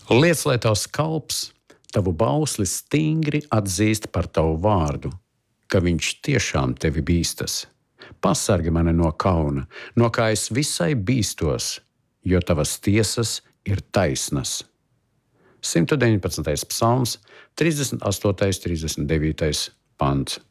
Liec, lai tavs kalps, tavu bausli stingri atzīst par tavu vārdu, ka viņš tiešām tevi bīstas. Pasargi mani no kauna, no kā es visai bīstos, jo tavas tiesas ir taisnas. 119. psalms, 38. 39. pants.